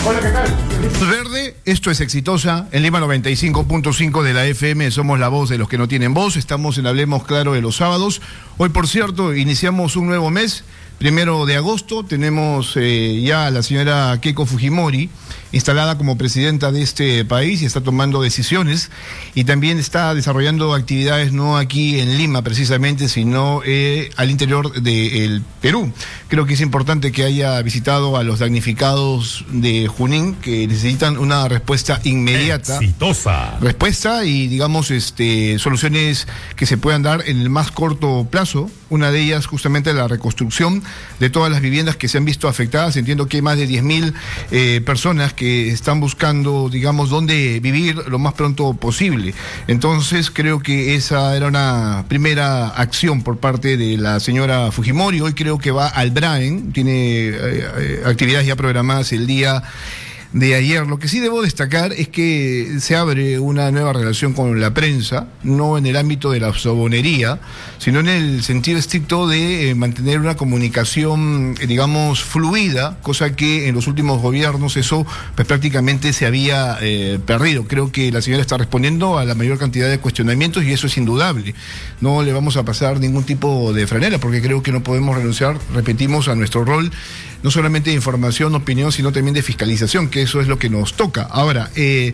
Hola, ¿qué tal? Verde, esto es Exitosa, en Lima 95.5 de la FM, somos la voz de los que no tienen voz, estamos en Hablemos Claro de los sábados. Hoy, por cierto, iniciamos un nuevo mes, 1 de agosto, tenemos ya a la señora Keiko Fujimori instalada como presidenta de este país y está tomando decisiones y también está desarrollando actividades no aquí en Lima precisamente, sino al interior del Perú. Creo que es importante que haya visitado a los damnificados de Junín que necesitan una respuesta inmediata. Exitosa. Respuesta y, digamos, soluciones que se puedan dar en el más corto plazo. Una de ellas justamente la reconstrucción de todas las viviendas que se han visto afectadas. Entiendo que hay más de 10.000 personas que están buscando, digamos, dónde vivir lo más pronto posible. Entonces creo que esa era una primera acción por parte de la señora Fujimori. Hoy creo que va al Braen, tiene actividades ya programadas el día de ayer. Lo que sí debo destacar es que se abre una nueva relación con la prensa, no en el ámbito de la sobonería, sino en el sentido estricto de mantener una comunicación, digamos, fluida, cosa que en los últimos gobiernos eso pues prácticamente se había perdido. Creo que la señora está respondiendo a la mayor cantidad de cuestionamientos y eso es indudable. No le vamos a pasar ningún tipo de franela porque creo que no podemos renunciar, repetimos, a nuestro rol, no solamente de información, opinión, sino también de fiscalización, que eso es lo que nos toca. Ahora,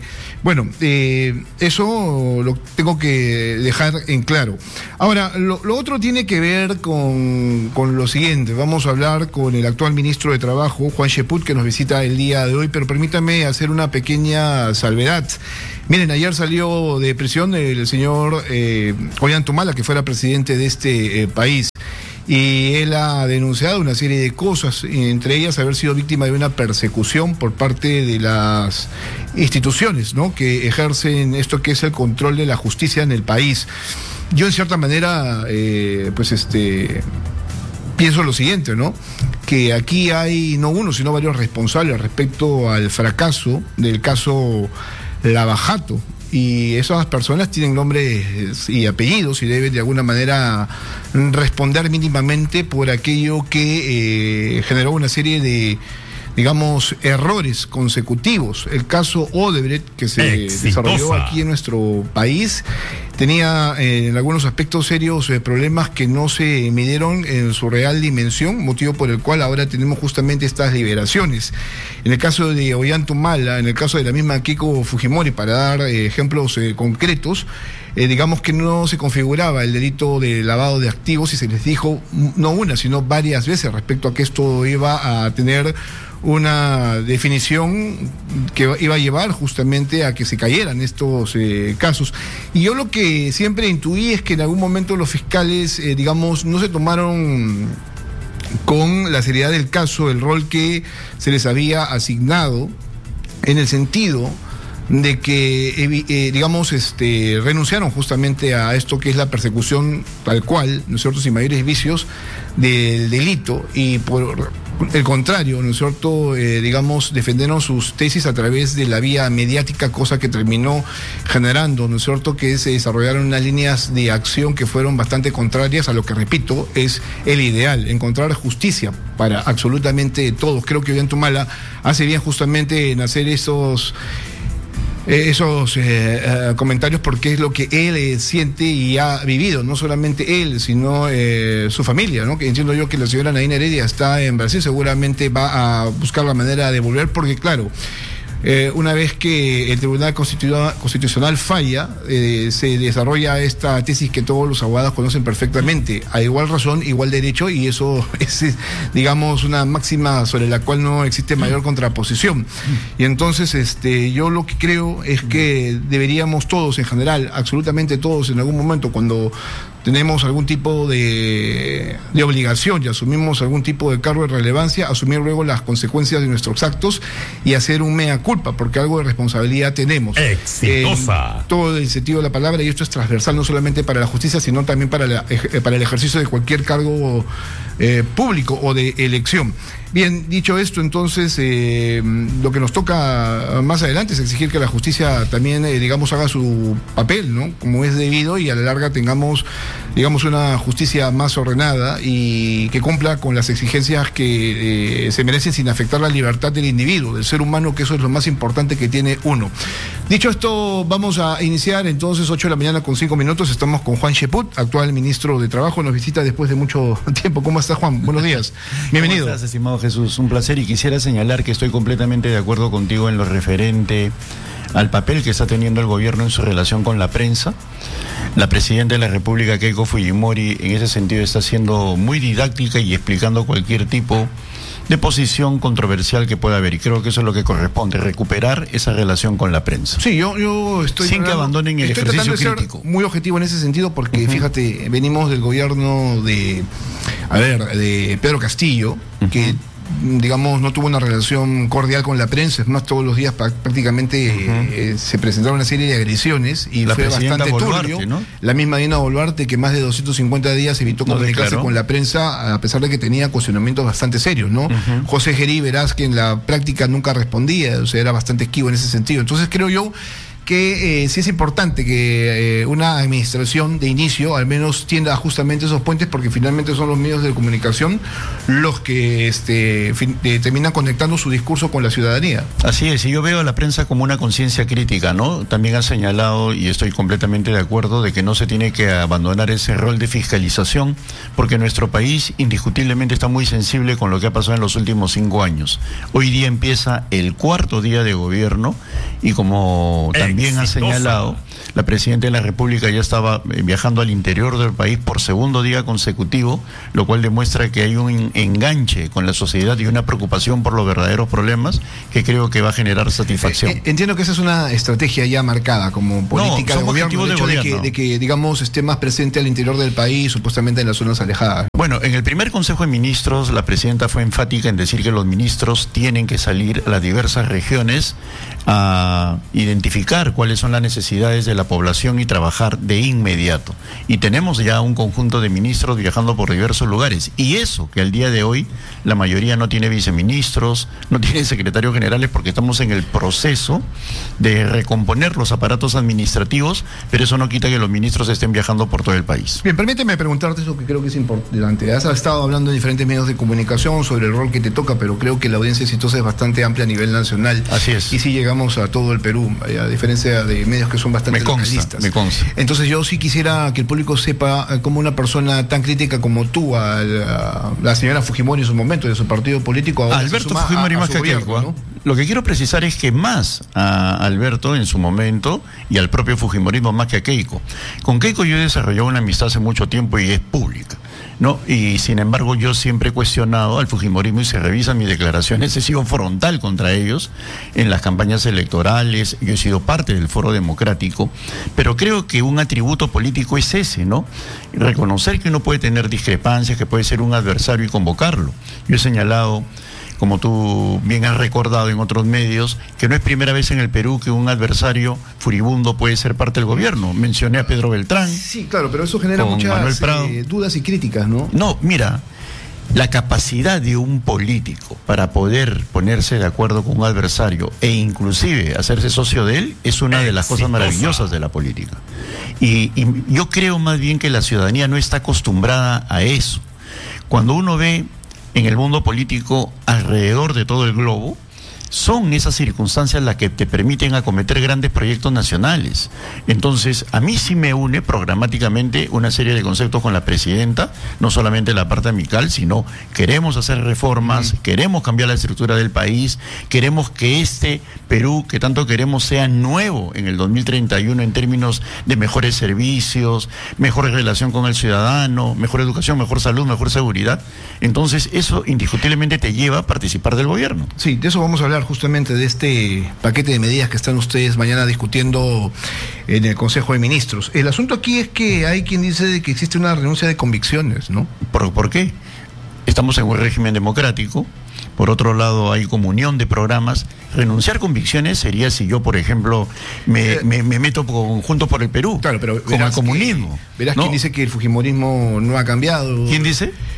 eso lo tengo que dejar en claro. Ahora, lo otro tiene que ver con lo siguiente. Vamos a hablar con el actual ministro de Trabajo, Juan Cheput, que nos visita el día de hoy, pero permítame hacer una pequeña salvedad. Miren, ayer salió de prisión el señor Ollanta, que fuera presidente de este país. Y él ha denunciado una serie de cosas, entre ellas haber sido víctima de una persecución por parte de las instituciones, ¿no?, que ejercen esto que es el control de la justicia en el país. Yo en cierta manera, pienso lo siguiente, ¿no?, que aquí hay no uno, sino varios responsables respecto al fracaso del caso Lava Jato. Y esas personas tienen nombres y apellidos y deben de alguna manera responder mínimamente por aquello que generó una serie de, digamos, errores consecutivos. El caso Odebrecht, que se desarrolló aquí en nuestro país, tenía en algunos aspectos serios problemas que no se midieron en su real dimensión, motivo por el cual ahora tenemos justamente estas liberaciones. En el caso de Ollanta, en el caso de la misma Keiko Fujimori, para dar ejemplos concretos, digamos que no se configuraba el delito de lavado de activos y se les dijo no una, sino varias veces respecto a que esto iba a tener una definición que iba a llevar justamente a que se cayeran estos casos. Y yo lo que siempre intuí es que en algún momento los fiscales, digamos, no se tomaron con la seriedad del caso el rol que se les había asignado, en el sentido de que, renunciaron justamente a esto que es la persecución tal cual, ¿no es cierto?, sin mayores vicios del delito, y por el contrario, ¿no es cierto?, defendieron sus tesis a través de la vía mediática, cosa que terminó generando, ¿no es cierto?, que se desarrollaron unas líneas de acción que fueron bastante contrarias a lo que, repito, es el ideal, encontrar justicia para absolutamente todos. Creo que Ollanta hace bien justamente en hacer esos comentarios, porque es lo que él siente y ha vivido, no solamente él, sino su familia, ¿no? Que entiendo yo que la señora Nadine Heredia está en Brasil, seguramente va a buscar la manera de volver, porque claro, una vez que el Tribunal Constitucional falla, se desarrolla esta tesis que todos los abogados conocen perfectamente: a igual razón, igual derecho, y eso es, digamos, una máxima sobre la cual no existe mayor contraposición. Y entonces, yo lo que creo es que deberíamos todos, en general, absolutamente todos, en algún momento, cuando tenemos algún tipo de obligación y asumimos algún tipo de cargo de relevancia, asumir luego las consecuencias de nuestros actos y hacer un mea culpa, porque algo de responsabilidad tenemos. Exitosa. Todo el sentido de la palabra, y esto es transversal no solamente para la justicia, sino también para el ejercicio de cualquier cargo público o de elección. Bien, dicho esto, entonces, lo que nos toca más adelante es exigir que la justicia también, haga su papel, ¿no?, como es debido, y a la larga tengamos digamos, una justicia más ordenada y que cumpla con las exigencias que se merecen sin afectar la libertad del individuo, del ser humano, que eso es lo más importante que tiene uno. Dicho esto, vamos a iniciar entonces 8 de la mañana con 5 minutos. Estamos con Juan Cheput, actual ministro de Trabajo, nos visita después de mucho tiempo. ¿Cómo estás, Juan? Buenos días. Bienvenido. ¿Cómo estás, estimado Jesús? Un placer, y quisiera señalar que estoy completamente de acuerdo contigo en lo referente al papel que está teniendo el gobierno en su relación con la prensa. La presidenta de la República, Keiko Fujimori, en ese sentido está siendo muy didáctica y explicando cualquier tipo de posición controversial que pueda haber, y creo que eso es lo que corresponde, recuperar esa relación con la prensa. Sí, yo estoy sin que abandonen el ejercicio crítico. Muy objetivo en ese sentido, porque fíjate, venimos del gobierno de Pedro Castillo, que digamos no tuvo una relación cordial con la prensa. Es más, todos los días prácticamente se presentaron una serie de agresiones y fue bastante turbio, ¿no? La misma Dina Boluarte, que más de 250 días evitó comunicarse con la prensa, a pesar de que tenía cuestionamientos bastante serios, ¿no? José Gerí, verás que en la práctica nunca respondía, o sea, era bastante esquivo en ese sentido. Entonces creo yo que sí es importante que una administración de inicio al menos tienda justamente esos puentes, porque finalmente son los medios de comunicación los que terminan conectando su discurso con la ciudadanía. Así es, y yo veo a la prensa como una conciencia crítica, ¿no? También ha señalado, y estoy completamente de acuerdo, de que no se tiene que abandonar ese rol de fiscalización, porque nuestro país indiscutiblemente está muy sensible con lo que ha pasado en los últimos 5 años. Hoy día empieza el 4º día de gobierno, y como también ha señalado, la presidenta de la República ya estaba viajando al interior del país por 2º día consecutivo, lo cual demuestra que hay un enganche con la sociedad y una preocupación por los verdaderos problemas que creo que va a generar satisfacción. Entiendo que esa es una estrategia ya marcada como política de gobierno, el hecho de que digamos esté más presente al interior del país, supuestamente en las zonas alejadas. Bueno, en el primer Consejo de Ministros la presidenta fue enfática en decir que los ministros tienen que salir a las diversas regiones a identificar cuáles son las necesidades de la población y trabajar de inmediato. Y tenemos ya un conjunto de ministros viajando por diversos lugares. Y eso, que al día de hoy la mayoría no tiene viceministros, no tiene secretarios generales, porque estamos en el proceso de recomponer los aparatos administrativos, pero eso no quita que los ministros estén viajando por todo el país. Bien, permíteme preguntarte eso que creo que es importante. Has estado hablando en diferentes medios de comunicación sobre el rol que te toca, pero creo que la audiencia exitosa es bastante amplia a nivel nacional. Así es. Y si llegamos a todo el Perú, a diferencia de medios que son bastante localistas. Me consta. Entonces yo sí quisiera que el público sepa cómo una persona tan crítica como tú, a la señora Fujimori en su momento, de su partido político, ahora Alberto Fujimori más que Keiko, ¿no? Lo que quiero precisar es que más a Alberto en su momento y al propio Fujimorismo más que a Keiko. Con Keiko yo he desarrollado una amistad hace mucho tiempo y es pública, ¿no? Y sin embargo yo siempre he cuestionado al Fujimorismo, y se revisan mis declaraciones, he sido frontal contra ellos en las campañas electorales. Yo he sido parte del Foro Democrático, pero creo que un atributo político es ese, ¿no? Reconocer que uno puede tener discrepancias, que puede ser un adversario y convocarlo. Yo he señalado, como tú bien has recordado en otros medios, que no es primera vez en el Perú que un adversario furibundo puede ser parte del gobierno. Mencioné a Pedro Beltrán. Sí, claro, pero eso genera muchas dudas y críticas, ¿no? No, mira, la capacidad de un político para poder ponerse de acuerdo con un adversario e inclusive hacerse socio de él es una de las cosas maravillosas de la política. Y yo creo más bien que la ciudadanía no está acostumbrada a eso. Cuando uno ve en el mundo político alrededor de todo el globo, son esas circunstancias las que te permiten acometer grandes proyectos nacionales. Entonces, a mí sí me une programáticamente una serie de conceptos con la presidenta, no solamente la parte amical, sino queremos hacer reformas, queremos cambiar la estructura del país, queremos que este Perú que tanto queremos sea nuevo en el 2031 en términos de mejores servicios, mejor relación con el ciudadano, mejor educación, mejor salud, mejor seguridad. Entonces, eso indiscutiblemente te lleva a participar del gobierno. Sí, de eso vamos a hablar justamente, de este paquete de medidas que están ustedes mañana discutiendo en el Consejo de Ministros. El asunto aquí es que hay quien dice que existe una renuncia de convicciones, ¿no? ¿Por qué? Estamos en un régimen democrático. Por otro lado, hay comunión de programas. Renunciar convicciones sería si yo, por ejemplo, me meto con Juntos por el Perú, claro, pero con el comunismo. Verás, ¿no? ¿Quién dice que el fujimorismo no ha cambiado? ¿Quién dice?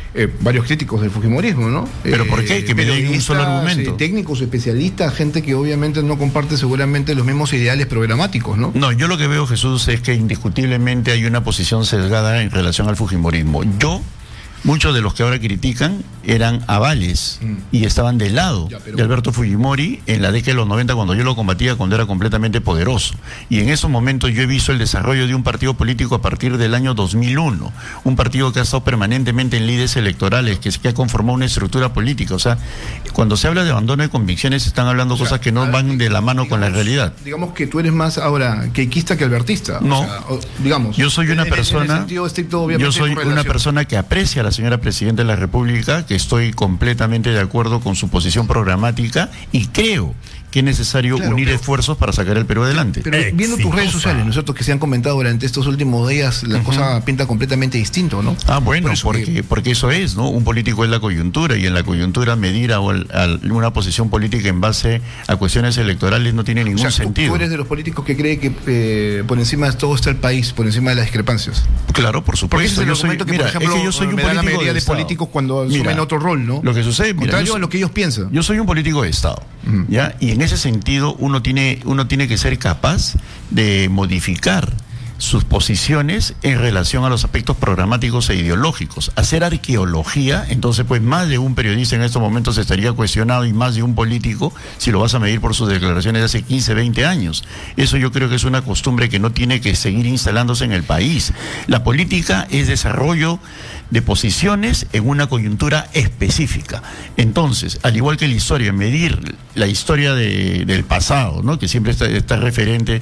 varios críticos del fujimorismo, ¿no? ¿Pero por qué? Que me den un solo argumento. Técnicos, especialistas, gente que obviamente no comparte seguramente los mismos ideales programáticos, ¿no? No, yo lo que veo, Jesús, es que indiscutiblemente hay una posición sesgada en relación al fujimorismo. Muchos de los que ahora critican eran avales y estaban del lado de Alberto Fujimori en la década de los 90, cuando yo lo combatía, cuando era completamente poderoso. Y en esos momentos yo he visto el desarrollo de un partido político a partir del año 2001, un partido que ha estado permanentemente en lides electorales, que ha conformado una estructura política. O sea, cuando se habla de abandono de convicciones, están hablando cosas que no van de la mano con la realidad. Digamos que tú eres más ahora queiquista que albertista. No, digamos. Yo soy una persona, yo soy una persona que aprecia a la señora Presidenta de la República, que estoy completamente de acuerdo con su posición programática y creo que es necesario unir esfuerzos para sacar el Perú adelante. Pero viendo tus redes sociales, ¿no es cierto?, que se han comentado durante estos últimos días, la cosa pinta completamente distinto, ¿no? Ah, bueno, porque eso es, ¿no? Un político es la coyuntura, y en la coyuntura medir a una posición política en base a cuestiones electorales no tiene ningún sentido. Tú eres de los políticos que cree que por encima de todo está el país, por encima de las discrepancias. Claro, por supuesto. Yo soy, por ejemplo, yo soy un me da la político mayoría de políticos cuando asumen otro rol, ¿no? Lo que sucede, contrario a lo que ellos piensan. Yo soy un político de Estado, ¿ya? Y en ese sentido uno tiene que ser capaz de modificar sus posiciones en relación a los aspectos programáticos e ideológicos. Hacer arqueología, entonces pues más de un periodista en estos momentos estaría cuestionado, y más de un político, si lo vas a medir por sus declaraciones de hace 15, 20 años. Eso yo creo que es una costumbre que no tiene que seguir instalándose en el país. La política es desarrollo de posiciones en una coyuntura específica. Entonces, al igual que la historia, medir la historia del pasado, ¿no?, que siempre está referente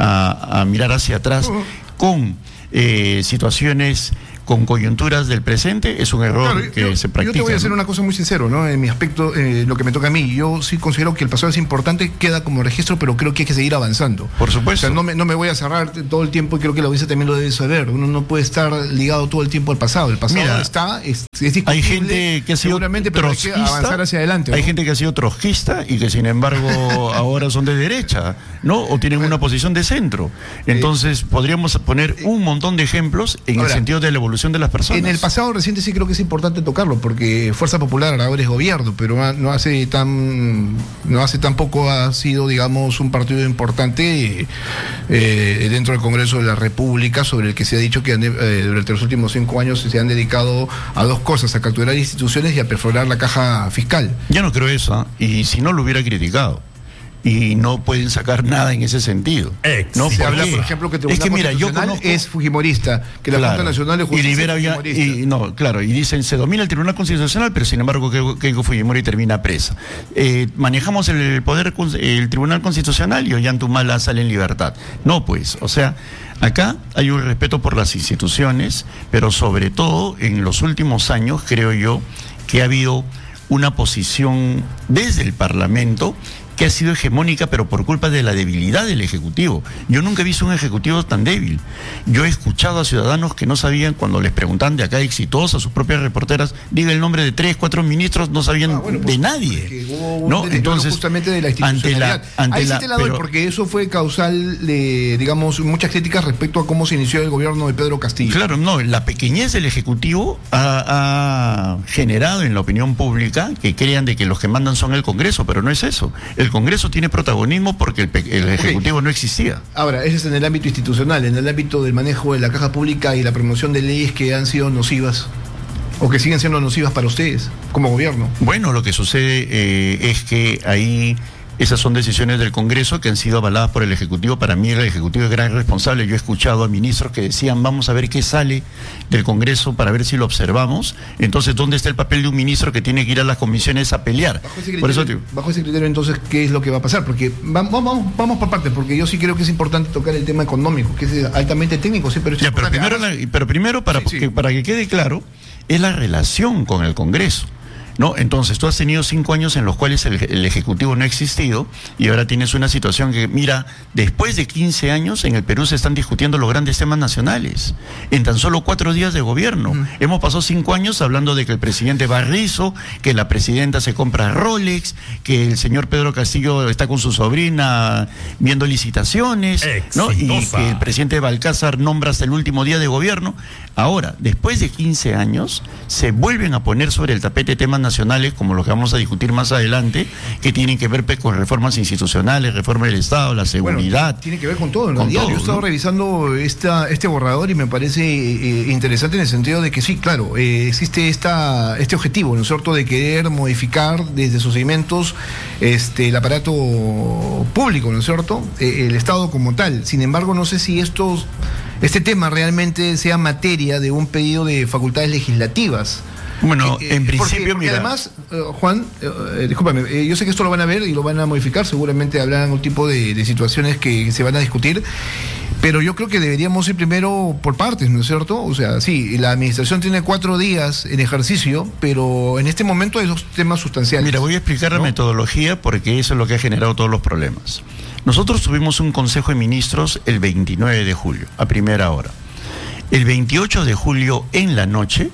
a mirar hacia atrás, con situaciones, con coyunturas del presente, es un error se practica. Yo te voy a hacer una cosa muy sincero, ¿no? En mi aspecto, lo que me toca a mí, yo sí considero que el pasado es importante, queda como registro, pero creo que hay que seguir avanzando. Por supuesto. O sea, no me voy a cerrar todo el tiempo, y creo que la audiencia también lo debe saber. Uno no puede estar ligado todo el tiempo al pasado. El pasado es discutible. Hay gente que ha sido trotskista, hay que avanzar hacia adelante, ¿no? Hay gente que ha sido trotskista y que sin embargo ahora son de derecha, ¿no? O tienen una posición de centro. Entonces podríamos poner un montón de ejemplos en el sentido de la evolución de las personas. En el pasado reciente sí creo que es importante tocarlo, porque Fuerza Popular ahora es gobierno, pero no hace tan poco ha sido, digamos, un partido importante dentro del Congreso de la República, sobre el que se ha dicho que durante los últimos 5 años se han dedicado a dos cosas: a capturar instituciones y a perforar la caja fiscal. Yo no creo eso, y si no lo hubiera criticado. Y no pueden sacar nada en ese sentido. No se habla, por ejemplo, que el Tribunal Constitucional es fujimorista, que la Junta Nacional de Justicia es fujimorista. Y dicen, se domina el Tribunal Constitucional, pero sin embargo Keiko Fujimori termina presa. Manejamos el Tribunal Constitucional y Ollanta sale en libertad. No, pues, o sea, acá hay un respeto por las instituciones, pero sobre todo en los últimos años creo yo que ha habido una posición desde el Parlamento que ha sido hegemónica, pero por culpa de la debilidad del Ejecutivo. Yo nunca he visto un Ejecutivo tan débil. Yo he escuchado a ciudadanos que no sabían, cuando les preguntan de acá Exitosa, a sus propias reporteras, diga el nombre de 3, 4 ministros, no sabían de nadie. ¿No? Entonces, justamente de la institucionalidad. Ahí sí te la doy, porque eso fue causal de, digamos, muchas críticas respecto a cómo se inició el gobierno de Pedro Castillo. Claro, no, la pequeñez del Ejecutivo ha generado en la opinión pública que crean de que los que mandan son el Congreso, pero no es eso. El Congreso tiene protagonismo porque el Ejecutivo no existía. Ahora, ese es en el ámbito institucional. En el ámbito del manejo de la caja pública y la promoción de leyes que han sido nocivas o que siguen siendo nocivas para ustedes como gobierno. Bueno, lo que sucede es que ahí esas son decisiones del Congreso que han sido avaladas por el Ejecutivo. Para mí el Ejecutivo es gran responsable. Yo he escuchado a ministros que decían, vamos a ver qué sale del Congreso para ver si lo observamos. Entonces, ¿dónde está el papel de un ministro que tiene que ir a las comisiones a pelear? Bajo ese criterio, entonces, ¿qué es lo que va a pasar? Porque vamos por partes, porque yo sí creo que es importante tocar el tema económico, que es altamente técnico, sí, pero es pero primero, para que quede claro, es la relación con el Congreso. ¿no? Entonces, tú has tenido 5 años en los cuales el Ejecutivo no ha existido y ahora tienes una situación que, mira, después de 15 años en el Perú se están discutiendo los grandes temas nacionales, en tan solo 4 días de gobierno. Hemos pasado 5 años hablando de que el presidente va a Rizo, que la presidenta se compra Rolex, que el señor Pedro Castillo está con su sobrina viendo licitaciones, ¿no? Y que el presidente Balcázar nombra hasta el último día de gobierno. Ahora, después de 15 años, se vuelven a poner sobre el tapete temas nacionales, como los que vamos a discutir más adelante, que tienen que ver con reformas institucionales, reforma del Estado, la seguridad. Bueno, tiene que ver con todo, en realidad. Yo he estado revisando este borrador y me parece interesante en el sentido de que sí, claro, existe este objetivo, ¿no es cierto?, de querer modificar desde sus segmentos el aparato público, ¿no es cierto?, el Estado como tal. Sin embargo, no sé si este tema realmente sea materia de un pedido de facultades legislativas. Bueno, en principio, porque mira... además, Juan, discúlpame, yo sé que esto lo van a ver y lo van a modificar, seguramente habrán un tipo de situaciones que se van a discutir, pero yo creo que deberíamos ir primero por partes, ¿no es cierto? O sea, sí, la administración tiene 4 días en ejercicio, pero en este momento hay 2 temas sustanciales. Mira, voy a explicar la metodología porque eso es lo que ha generado todos los problemas. Nosotros tuvimos un Consejo de Ministros el 29 de julio, a primera hora. El 28 de julio, en la noche,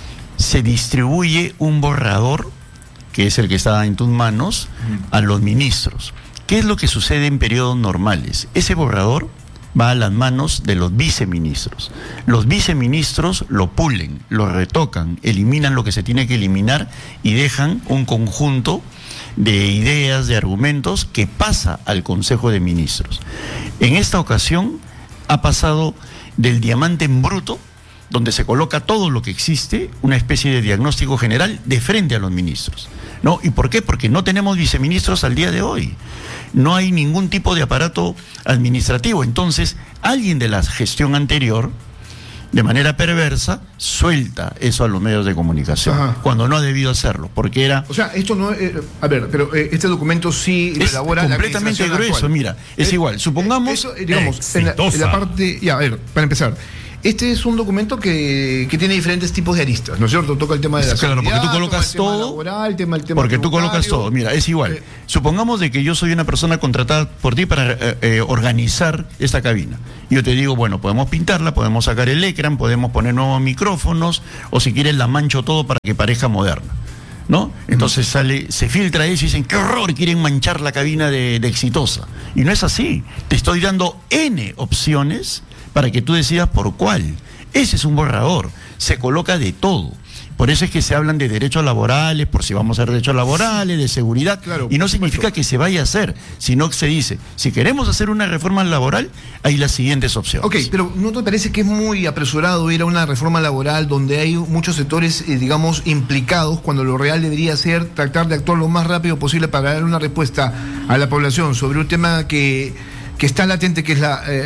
se distribuye un borrador, que es el que está en tus manos, a los ministros. ¿Qué es lo que sucede en periodos normales? Ese borrador va a las manos de los viceministros. Los viceministros lo pulen, lo retocan, eliminan lo que se tiene que eliminar y dejan un conjunto de ideas, de argumentos que pasa al Consejo de Ministros. En esta ocasión ha pasado del diamante en bruto, donde se coloca todo lo que existe, una especie de diagnóstico general de frente a los ministros, ¿no? ¿Y por qué? Porque no tenemos viceministros al día de hoy. No hay ningún tipo de aparato administrativo. Entonces, alguien de la gestión anterior, de manera perversa, suelta eso a los medios de comunicación, cuando no ha debido hacerlo, porque era... O sea, esto no... a ver, pero este documento sí lo elabora la completamente administración grueso, actual. Mira, es igual, supongamos... Eso, digamos, en la parte... Ya, a ver, para empezar... Este es un documento que tiene diferentes tipos de aristas, ¿no es cierto? Toca el tema de la claro, porque tú colocas el tema todo, laboral, el tema porque tú colocas todo. Mira, es igual. Supongamos de que yo soy una persona contratada por ti para organizar esta cabina. Yo te digo, bueno, podemos pintarla, podemos sacar el ecran, podemos poner nuevos micrófonos, o si quieres la mancho todo para que parezca moderna, ¿no? Entonces se filtra eso y dicen, ¡qué horror! Quieren manchar la cabina de exitosa. Y no es así. Te estoy dando N opciones para que tú decidas por cuál. Ese es un borrador, se coloca de todo. Por eso es que se hablan de derechos laborales, por si vamos a hacer derechos laborales, de seguridad, claro, y no significa que se vaya a hacer, sino que se dice, si queremos hacer una reforma laboral, hay las siguientes opciones. Ok, pero ¿no te parece que es muy apresurado ir a una reforma laboral donde hay muchos sectores, digamos, implicados, cuando lo real debería ser tratar de actuar lo más rápido posible para dar una respuesta a la población sobre un tema que está latente, que es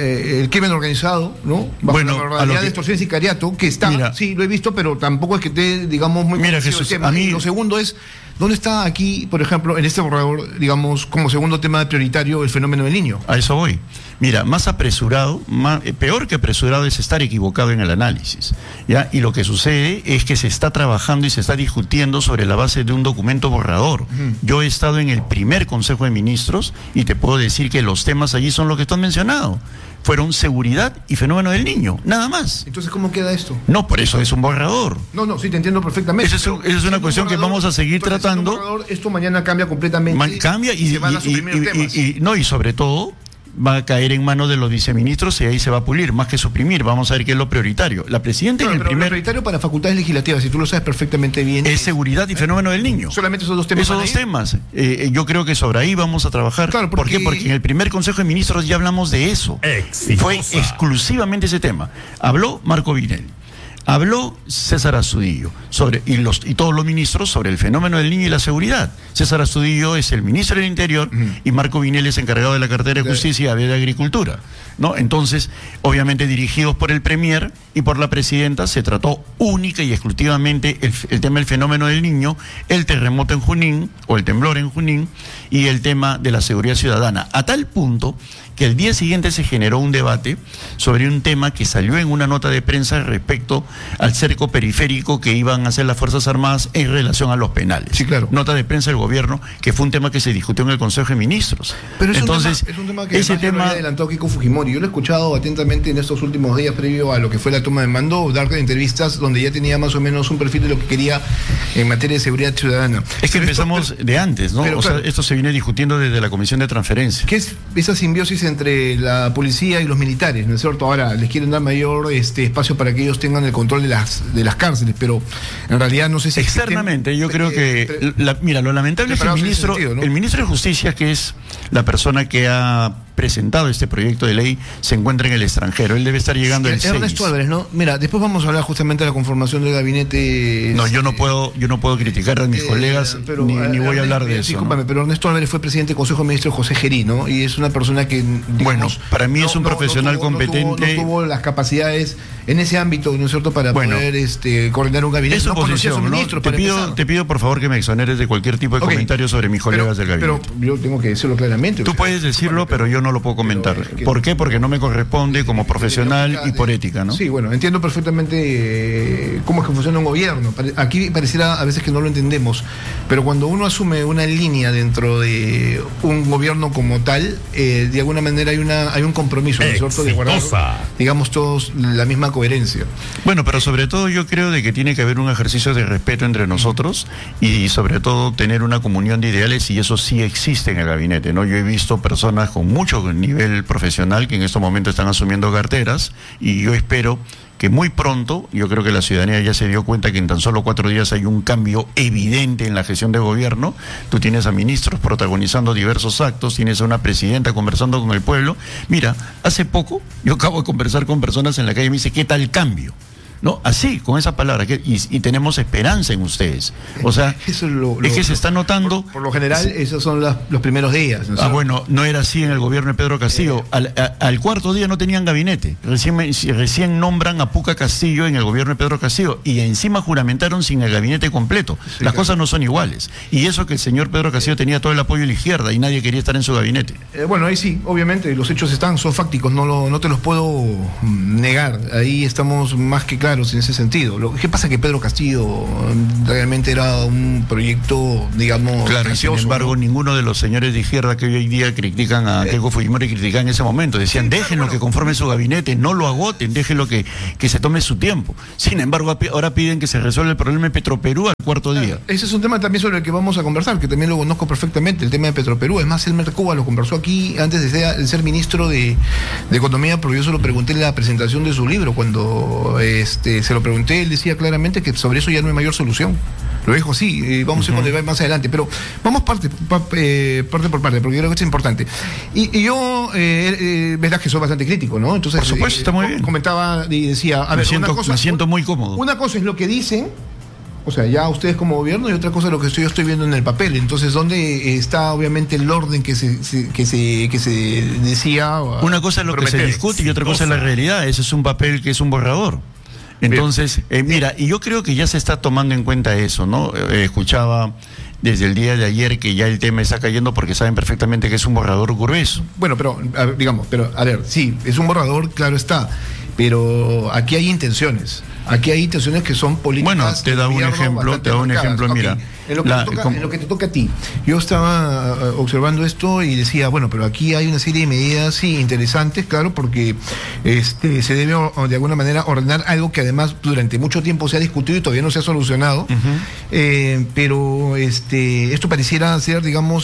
el crimen organizado, ¿no? Bajo la modalidad de extorsión y sicariato, que está, mira, sí, lo he visto, pero tampoco es que esté, digamos, muy... Mira, Jesús, a mí... Y lo segundo es, ¿dónde está aquí, por ejemplo, en este borrador, digamos, como segundo tema prioritario, el fenómeno del niño? A eso voy. Mira, más apresurado, peor que apresurado es estar equivocado en el análisis, ¿ya? Y lo que sucede es que se está trabajando y se está discutiendo sobre la base de un documento borrador. Yo he estado en el primer Consejo de Ministros y te puedo decir que los temas allí son los que están mencionados. Fueron seguridad y fenómeno del niño, nada más. Entonces, ¿cómo queda esto? No, por eso es un borrador. No, sí, te entiendo perfectamente. Esa es una cuestión que vamos a seguir tratando. Borrador, esto mañana cambia completamente. Cambia y se van a suprimir temas. Y sobre todo va a caer en manos de los viceministros y ahí se va a pulir, más que suprimir. Vamos a ver qué es lo prioritario. La presidenta en el primer... Lo prioritario para facultades legislativas, si tú lo sabes perfectamente bien... Es seguridad y fenómeno del niño. Solamente esos 2 temas. Esos 2 temas. Yo creo que sobre ahí vamos a trabajar. Claro, ¿Por qué? Porque en el primer Consejo de Ministros ya hablamos de eso. Fue exclusivamente ese tema. Habló Marco Vinel. Habló César Astudillo y todos los ministros sobre el fenómeno del niño y la seguridad. César Astudillo es el ministro del Interior y Marco Vinel es encargado de la cartera de Justicia y de Agricultura, ¿no? Entonces, obviamente dirigidos por el Premier y por la presidenta, se trató única y exclusivamente el tema del fenómeno del niño, el terremoto en Junín o el temblor en Junín y el tema de la seguridad ciudadana, a tal punto que el día siguiente se generó un debate sobre un tema que salió en una nota de prensa respecto al cerco periférico que iban a hacer las Fuerzas Armadas en relación a los penales. Sí, claro. Nota de prensa del gobierno, que fue un tema que se discutió en el Consejo de Ministros. Pero entonces, es un tema que ese tema lo adelantó Keiko Fujimori. Yo lo he escuchado atentamente en estos últimos días previo a lo que fue la toma de mando, dar entrevistas donde ya tenía más o menos un perfil de lo que quería en materia de seguridad ciudadana. Es que empezamos de antes, ¿no? Pero, o sea, claro, esto se viene discutiendo desde la Comisión de Transferencia. ¿Qué es esa simbiosis entre la policía y los militares? ¿No es cierto? Ahora les quieren dar mayor espacio para que ellos tengan el control de las cárceles, pero en realidad no sé si externamente yo creo que mira, lo lamentable es el ministro de Justicia, que es la persona que ha presentado este proyecto de ley, se encuentra en el extranjero. Él debe estar llegando el 6. Ernesto Álvarez, ¿no? Mira, después vamos a hablar justamente de la conformación del gabinete. No, yo no puedo criticar a mis colegas, pero, ni voy a hablar de eso. Discúlpame, ¿no? Pero Ernesto Álvarez fue presidente del Consejo de Ministros de José Gerí, ¿no? Y es una persona que, digamos, bueno, para mí es un profesional competente. No tuvo las capacidades en ese ámbito, ¿no es cierto?, para poder coordinar un gabinete. Es su posición, ¿no? Te pido por favor que me exoneres de cualquier tipo de comentario sobre mis colegas del gabinete. Pero yo tengo que decirlo claramente. Tú puedes decirlo, pero yo no lo puedo comentar. ¿Por qué? Porque no me corresponde como profesional y por ética, ¿no? Sí, bueno, entiendo perfectamente cómo es que funciona un gobierno. Aquí pareciera a veces que no lo entendemos, pero cuando uno asume una línea dentro de un gobierno como tal, de alguna manera hay un compromiso, ¿no es cierto?, de guardar, digamos, todos la misma coherencia. Bueno, pero sobre todo yo creo de que tiene que haber un ejercicio de respeto entre nosotros y sobre todo tener una comunión de ideales, y eso sí existe en el gabinete, ¿no? Yo he visto personas con mucho nivel profesional que en estos momentos están asumiendo carteras, y yo espero que muy pronto, yo creo que la ciudadanía ya se dio cuenta que en tan solo 4 días hay un cambio evidente en la gestión de gobierno. Tú tienes a ministros protagonizando diversos actos, tienes a una presidenta conversando con el pueblo. Mira, hace poco yo acabo de conversar con personas en la calle y me dice, ¿qué tal cambio? No, así, con esa palabra, y tenemos esperanza en ustedes. O sea, eso es que se está notando. Por lo general, esos son los primeros días, ¿no? Bueno, no era así en el gobierno de Pedro Castillo. Al cuarto día no tenían gabinete. Recién nombran a Puca Castillo en el gobierno de Pedro Castillo, y encima juramentaron sin el gabinete completo. Sí, las cosas no son iguales. Y eso que el señor Pedro Castillo tenía todo el apoyo de la izquierda y nadie quería estar en su gabinete. Bueno, ahí sí, obviamente, los hechos son fácticos, no te los puedo negar. Ahí estamos más que claros en ese sentido. Lo que pasa es que Pedro Castillo realmente era un proyecto, digamos, claro, y sin embargo, ¿no? Ninguno de los señores de izquierda que hoy día critican a Keiko Fujimori critican en ese momento. Decían, déjenlo que conforme su gabinete, no lo agoten, déjenlo que se tome su tiempo. Sin embargo, ahora piden que se resuelva el problema de Petroperú al cuarto día. Ese es un tema también sobre el que vamos a conversar, que también lo conozco perfectamente, el tema de Petroperú. Es más, Elmer Cuba lo conversó aquí antes de ser ministro de Economía, porque yo se lo pregunté en la presentación de su libro, cuando se lo pregunté, él decía claramente que sobre eso ya no hay mayor solución. Lo dijo así, vamos a ver más adelante, pero vamos parte por parte, porque creo que es importante. Y yo, verdad que soy bastante crítico, ¿no? Entonces, por supuesto, está muy bien. Comentaba y decía, a ver, me siento muy cómodo. Una cosa es lo que dicen, o sea, ya ustedes como gobierno, y otra cosa es lo que yo estoy viendo en el papel. Entonces, ¿dónde está obviamente el orden que se decía? Una cosa es lo que se discute y otra cosa es la realidad. Ese es un papel que es un borrador. Entonces, mira, y yo creo que ya se está tomando en cuenta eso, ¿no? Escuchaba desde el día de ayer que ya el tema está cayendo porque saben perfectamente que es un borrador grueso. Bueno, pero, a ver, sí, es un borrador, claro está, pero aquí hay intenciones. Aquí hay intenciones que son políticas. Bueno, te da un ejemplo, okay. Mira. En lo que te toca a ti. Yo estaba observando esto y decía, bueno, pero aquí hay una serie de medidas, sí, interesantes, claro, porque se debe de alguna manera ordenar algo que además durante mucho tiempo se ha discutido y todavía no se ha solucionado. Pero esto pareciera ser, digamos,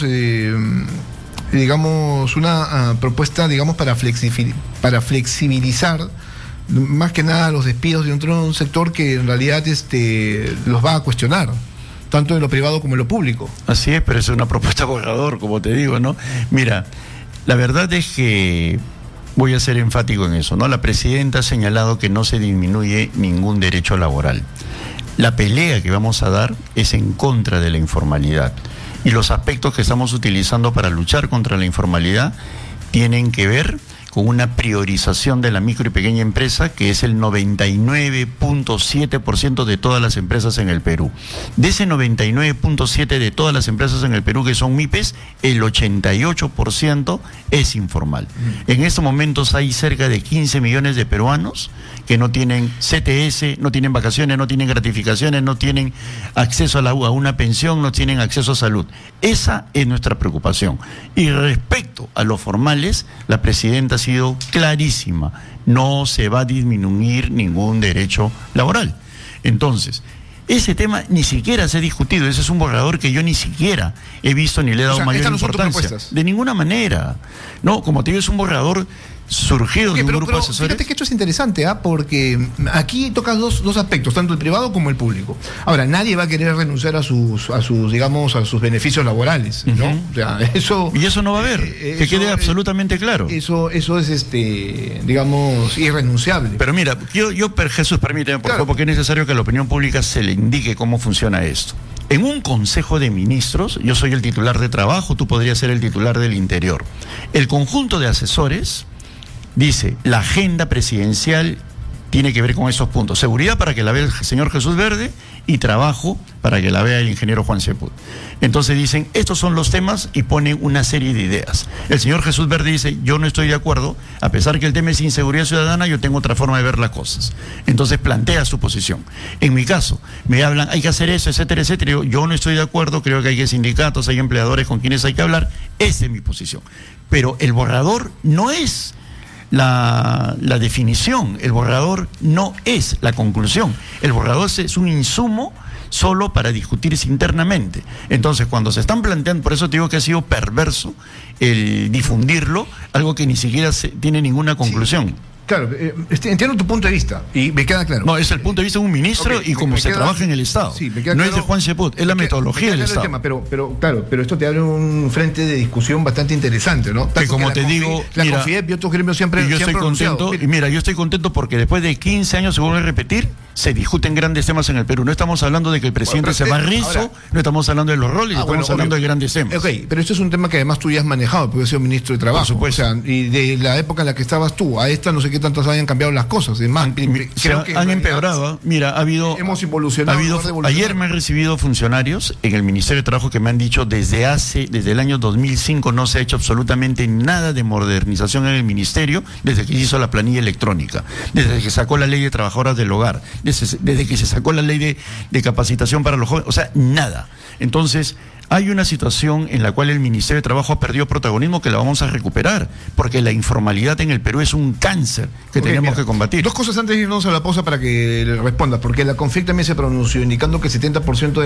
una propuesta, digamos, para flexibilizar más que nada los despidos dentro de un sector que en realidad los va a cuestionar, tanto en lo privado como en lo público. Así es, pero es una propuesta borrador, como te digo, ¿no? Mira, la verdad es que voy a ser enfático en eso, ¿no? La presidenta ha señalado que no se disminuye ningún derecho laboral. La pelea que vamos a dar es en contra de la informalidad. Y los aspectos que estamos utilizando para luchar contra la informalidad tienen que ver con una priorización de la micro y pequeña empresa, que es el 99.7% de todas las empresas en el Perú. De ese 99.7% de todas las empresas en el Perú que son MIPES, el 88% es informal. En estos momentos hay cerca de 15 millones de peruanos que no tienen CTS, no tienen vacaciones, no tienen gratificaciones, no tienen acceso a una pensión, no tienen acceso a salud. Esa es nuestra preocupación. Y respecto a los formales, la presidenta ha sido clarísima: no se va a disminuir ningún derecho laboral. Entonces, ese tema ni siquiera se ha discutido. Ese es un borrador que yo ni siquiera he visto ni le he dado mayor importancia. De ninguna manera. No, como te digo, es un borrador surgido de un grupo de asesores. Fíjate que esto es interesante, porque aquí tocas dos aspectos, tanto el privado como el público. Ahora, nadie va a querer renunciar a sus beneficios laborales, ¿no? O sea, eso... Y eso no va a haber, que quede absolutamente claro. Eso es, irrenunciable. Pero mira, Jesús, permíteme, por favor, porque es necesario que a la opinión pública se le indique cómo funciona esto. En un consejo de ministros, yo soy el titular de trabajo, tú podrías ser el titular del interior. El conjunto de asesores dice: la agenda presidencial tiene que ver con esos puntos. Seguridad para que la vea el señor Jesús Verde y trabajo para que la vea el ingeniero Juan Ceput. Entonces dicen, estos son los temas y ponen una serie de ideas. El señor Jesús Verde dice, yo no estoy de acuerdo, a pesar que el tema es inseguridad ciudadana, yo tengo otra forma de ver las cosas. Entonces plantea su posición. En mi caso, me hablan, hay que hacer eso, etcétera, etcétera. Yo no estoy de acuerdo, creo que hay sindicatos, hay empleadores con quienes hay que hablar. Esa es mi posición. Pero el borrador no es la definición, el borrador no es la conclusión, el borrador es un insumo solo para discutirse internamente. Entonces, cuando se están planteando, por eso te digo que ha sido perverso el difundirlo, algo que ni siquiera tiene ninguna conclusión. Sí. Claro, entiendo tu punto de vista y me queda claro. No, es el punto de vista de un ministro y como se trabaja en el Estado. Sí, me queda no claro, es de Juan Ceput, es la metodología del Estado. Tema, pero esto te abre un frente de discusión bastante interesante, ¿no? Que como te digo, la CONFIEP y otros gremios siempre yo estoy contento, y mira, yo estoy contento porque después de 15 años, se vuelve a repetir, se discuten grandes temas en el Perú. No estamos hablando de que el presidente se va a rizo, no estamos hablando de los roles, estamos hablando de grandes temas. Ok, pero esto es un tema que además tú ya has manejado, porque has sido ministro de Trabajo. Por supuesto. O sea, y de la época en la que estabas tú a esta, no sé qué tantas hayan cambiado las cosas. Además, creo que han empeorado. Mira, hemos evolucionado. Ayer me han recibido funcionarios en el Ministerio de Trabajo que me han dicho desde el año 2005 no se ha hecho absolutamente nada de modernización en el ministerio, desde que se hizo la planilla electrónica, desde que sacó la ley de trabajadoras del hogar, desde que se sacó la ley de capacitación para los jóvenes, o sea, nada. Entonces, hay una situación en la cual el Ministerio de Trabajo ha perdido protagonismo que la vamos a recuperar, porque la informalidad en el Perú es un cáncer que tenemos que combatir. Dos cosas antes de irnos a la pausa para que le respondas, porque la CONFIEP también se pronunció indicando que el 70% de